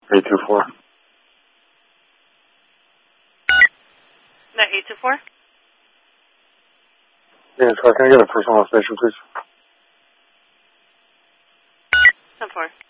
824. No, 824? Yes, can I get a personal station, please? 10-4.